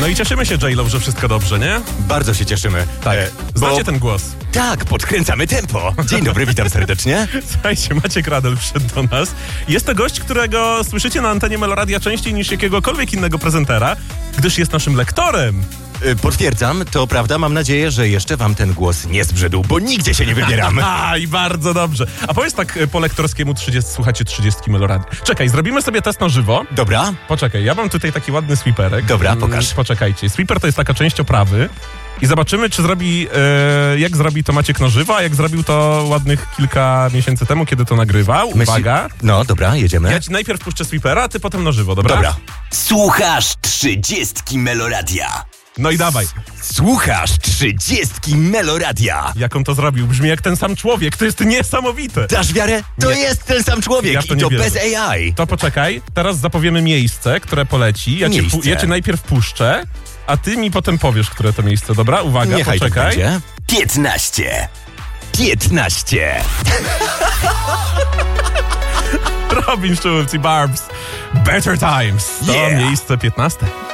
No i cieszymy się, J-Lo, że wszystko dobrze, nie? Bardzo się cieszymy. Tak. Znacie ten głos? Tak, podkręcamy tempo. Dzień dobry, witam serdecznie. Słuchajcie, Maciek Radel wszedł do nas. Jest to gość, którego słyszycie na antenie Meloradia częściej niż jakiegokolwiek innego prezentera, gdyż jest naszym lektorem. Potwierdzam, to prawda, mam nadzieję, że jeszcze wam ten głos nie zbrzydł, bo nigdzie się nie wybieram. I bardzo dobrze. A powiedz tak po lektorskiemu 30 Meloradia. Czekaj, zrobimy sobie test na żywo. Dobra. Poczekaj, ja mam tutaj taki ładny sweeperek. Dobra, pokaż. Poczekajcie, sweeper to jest taka część oprawy. I zobaczymy, czy zrobi, jak zrobi to Maciek na żywo, a jak zrobił to ładnych kilka miesięcy temu, kiedy to nagrywał. Uwaga. No, dobra, jedziemy. Ja ci najpierw puszczę sweepera, a ty potem na żywo, dobra? Dobra. Słuchasz 30 Meloradia. No i dawaj. Słuchasz 30 Meloradia. Jak on to zrobił? Brzmi jak ten sam człowiek, to jest niesamowite. Dasz wiarę? To Nie. jest ten sam człowiek Ja w to i nie to wierzę. bez AI. To poczekaj, teraz zapowiemy miejsce, które poleci. Ja cię najpierw puszczę, a ty mi potem powiesz, które to miejsce, dobra? Uwaga, Niechaj tak poczekaj. będzie. 15. 15. Robin Schulz i Barbs. Better Times. To Yeah. miejsce 15.